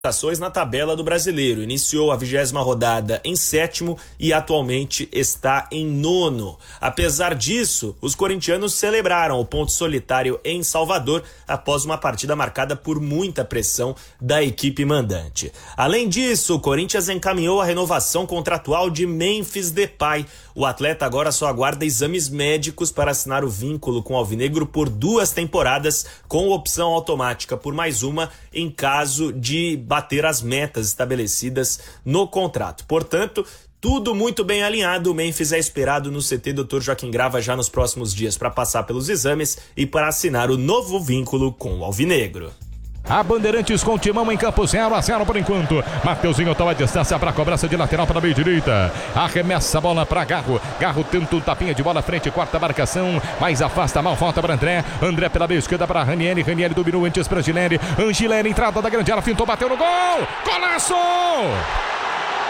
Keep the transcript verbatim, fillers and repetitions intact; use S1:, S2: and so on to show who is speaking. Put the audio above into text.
S1: na tabela do Brasileiro. Iniciou a vigésima rodada em sétimo e atualmente está em nono. Apesar disso, os corintianos celebraram o ponto solitário em Salvador após uma partida marcada por muita pressão da equipe mandante. Além disso, o Corinthians encaminhou a renovação contratual de Memphis Depay. O atleta agora só aguarda exames médicos para assinar o vínculo com o alvinegro por duas temporadas, com opção automática por mais uma em caso de bater as metas estabelecidas no contrato. Portanto, tudo muito bem alinhado. O Memphis é esperado no C T doutor Joaquim Grava já nos próximos dias para passar pelos exames e para assinar o novo vínculo com o alvinegro.
S2: A Bandeirantes com Timão em campo, zero a zero por enquanto. Mateuzinho toma a distância para a cobrança de lateral para a meia direita. Arremessa a bola para Garro. Garro tenta um tapinha de bola à frente, quarta marcação, mas afasta mal, volta para André. André pela meia esquerda para Ranieri. Ranieri dominou antes para Angileri. Angileri, entrada da grande área, fintou, bateu no gol. Golaço!